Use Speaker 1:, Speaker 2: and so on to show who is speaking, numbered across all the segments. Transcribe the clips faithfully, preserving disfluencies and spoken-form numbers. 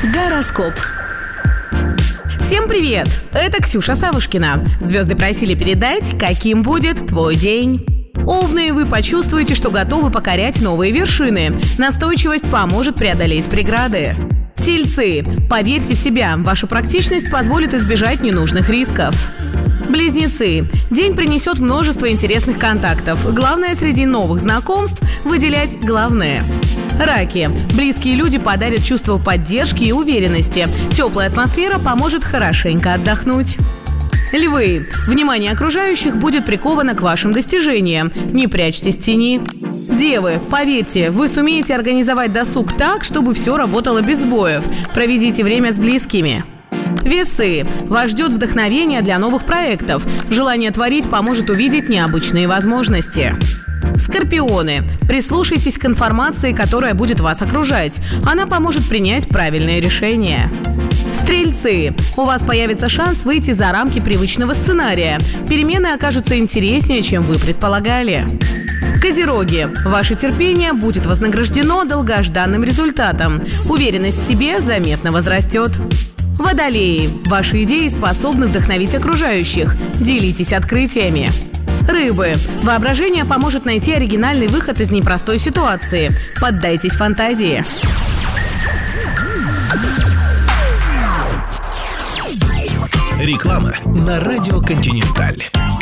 Speaker 1: Гороскоп. Всем привет! Это Ксюша Савушкина. Звезды просили передать, каким будет твой день. Овны, вы почувствуете, что готовы покорять новые вершины. Настойчивость поможет преодолеть преграды. Тельцы, поверьте в себя, ваша практичность позволит избежать ненужных рисков. Близнецы, день принесет множество интересных контактов. Главное среди новых знакомств – выделять главное. Раки, близкие люди подарят чувство поддержки и уверенности. Теплая атмосфера поможет хорошенько отдохнуть. Львы, внимание окружающих будет приковано к вашим достижениям. Не прячьтесь в тени. Девы, поверьте, вы сумеете организовать досуг так, чтобы все работало без сбоев. Проведите время с близкими. Весы, вас ждет вдохновение для новых проектов. Желание творить поможет увидеть необычные возможности. Скорпионы, прислушайтесь к информации, которая будет вас окружать. Она поможет принять правильное решение. Стрельцы, у вас появится шанс выйти за рамки привычного сценария. Перемены окажутся интереснее, чем вы предполагали. Козероги, ваше терпение будет вознаграждено долгожданным результатом. Уверенность в себе заметно возрастет. Водолеи, ваши идеи способны вдохновить окружающих. Делитесь открытиями. Рыбы, воображение поможет найти оригинальный выход из непростой ситуации. Поддайтесь фантазии.
Speaker 2: Реклама на радио «Континенталь».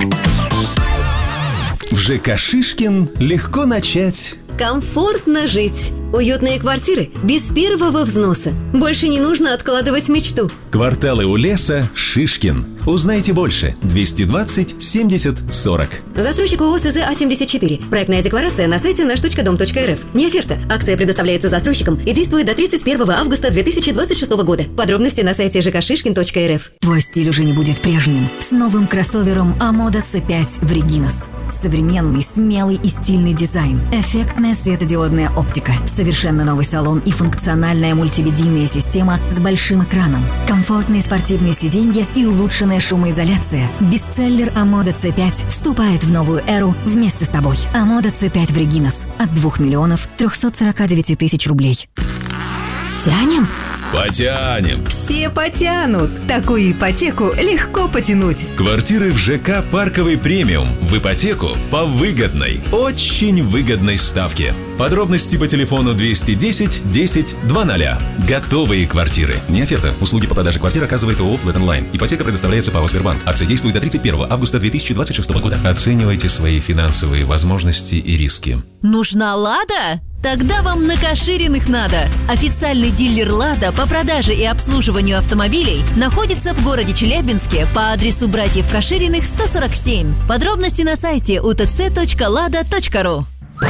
Speaker 2: В ЖК «Шишкин» легко начать.
Speaker 3: Комфортно жить. Уютные квартиры без первого взноса. Больше не нужно откладывать мечту.
Speaker 2: Кварталы у леса «Шишкин». Узнайте больше. двести двадцать семьдесят сорок.
Speaker 3: Застройщик ООО СЗ А семьдесят четыре. Проектная декларация на сайте наш точка дом точка эр эф. Не оферта. Акция предоставляется застройщикам и действует до тридцать первого августа две тысячи двадцать шестого года. Подробности на сайте жэ ка шишкин точка эр эф.
Speaker 4: Твой стиль уже не будет прежним. С новым кроссовером Амода си пять в Регинас. Современный, смелый и стильный дизайн. Эффектная светодиодная оптика. Совершенно новый салон и функциональная мультимедийная система с большим экраном. Комфортные спортивные сиденья и улучшенная шумоизоляция. Бестселлер Амода си пять вступает в новую эру вместе с тобой. Амода си пять в Регинас от двух миллионов трехсот сорока девяти тысяч рублей. Тянем?
Speaker 2: Потянем.
Speaker 5: Все потянут. Такую ипотеку легко потянуть.
Speaker 2: Квартиры в ЖК «Парковый премиум» в ипотеку по выгодной, очень выгодной ставке. Подробности по телефону двести десять десять двадцать. Готовые квартиры. Не оферта. Услуги по продаже квартир оказывает ООО «Флэт Онлайн». Ипотека предоставляется ПАО «Сбербанк». Акция действует до тридцать первого августа две тысячи двадцать шестого года. Оценивайте свои финансовые возможности и риски.
Speaker 6: Нужна «Лада»? Тогда вам на Кашириных надо. Официальный дилер «Лада» по продаже и обслуживанию автомобилей находится в городе Челябинске по адресу братьев Кашириных сто сорок семь. Подробности на сайте у тэ цэ точка лада точка ру.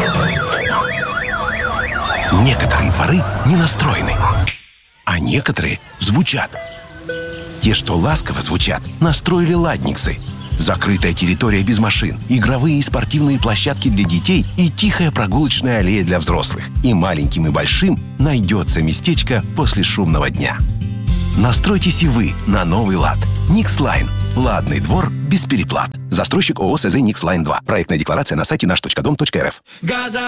Speaker 7: Некоторые дворы не настроены, а некоторые звучат. Те, что ласково звучат, настроили ладниксы. Закрытая территория без машин, игровые и спортивные площадки для детей и тихая прогулочная аллея для взрослых. И маленьким, и большим найдется местечко после шумного дня. Настройтесь и вы на новый лад. Никслайн. Ладный двор без переплат. Застройщик ООО СЗ Никслайн два. Проектная декларация на сайте наш точка дом точка эр эф.